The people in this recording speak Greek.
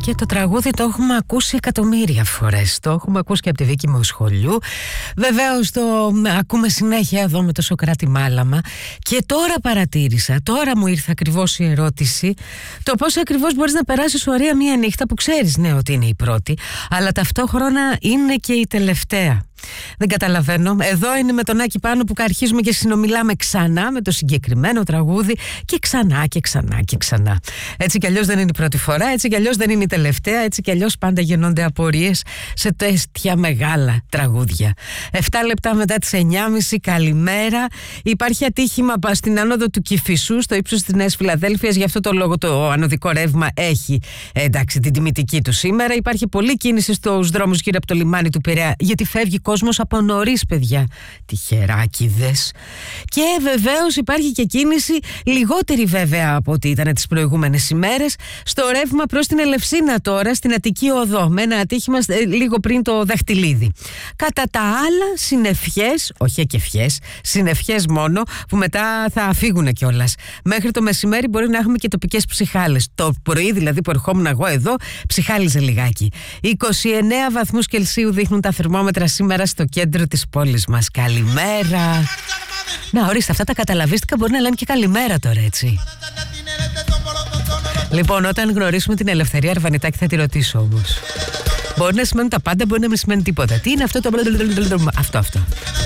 Και το τραγούδι το έχουμε ακούσει εκατομμύρια φορές. Το έχουμε ακούσει και από τη Βίκη Μοσχολιού. Βεβαίως το ακούμε συνέχεια εδώ με το Σωκράτη Μάλαμα. Και τώρα παρατήρησα, τώρα μου ήρθε ακριβώς η ερώτηση, το πώς ακριβώς μπορείς να περάσεις ωραία μία νύχτα που ξέρεις, ναι, ότι είναι η πρώτη, αλλά ταυτόχρονα είναι και η τελευταία. Δεν καταλαβαίνω. Εδώ είναι με τον Άκη πάνω που αρχίζουμε και συνομιλάμε ξανά με το συγκεκριμένο τραγούδι και ξανά και ξανά και ξανά. Έτσι κι αλλιώς δεν είναι η πρώτη φορά, έτσι κι αλλιώς δεν είναι η τελευταία, έτσι κι αλλιώς πάντα γεννώνται απορίες σε τέτοια μεγάλα τραγούδια. 7 λεπτά μετά τις 9.30, καλημέρα. Υπάρχει ατύχημα στην άνοδο του Κηφισού, στο ύψος της Νέας Φιλαδέλφειας. Γι' αυτό το λόγο το ανωδικό ρεύμα έχει εντάξει την τιμητική του σήμερα. Υπάρχει πολλή κίνηση στους δρόμους γύρω από το λιμάνι του Πειραιά, γιατί φεύγει κόσμος από νωρίς, παιδιά. Τυχεράκηδες. Και βεβαίως υπάρχει και κίνηση λιγότερη βέβαια από ό,τι ήταν τις προηγούμενες ημέρες στο ρεύμα προς την Ελευσίνα τώρα, στην Αττική Οδό, με ένα ατύχημα λίγο πριν το Δαχτυλίδι. Κατά τα άλλα, συννεφιές, όχι εκεφιές, συννεφιές μόνο, που μετά θα φύγουν κιόλας. Μέχρι το μεσημέρι μπορεί να έχουμε και τοπικές ψυχάλες. Το πρωί δηλαδή που ερχόμουν εγώ εδώ, ψυχάλιζε λιγάκι. 29 βαθμούς Κελσίου δείχνουν τα θερμόμετρα σήμερα στο κέντρο της πόλης μας. Καλημέρα. Να, ορίστε, αυτά τα καταλαβίστηκα μπορεί να λένε και καλημέρα τώρα, έτσι. Λοιπόν, όταν γνωρίσουμε την Ελευθερία Αρβανιτάκη θα τη ρωτήσω όμως. Μπορεί να σημαίνουν τα πάντα, μπορεί να μην σημαίνει τίποτα. Τι είναι αυτό το... Αυτό.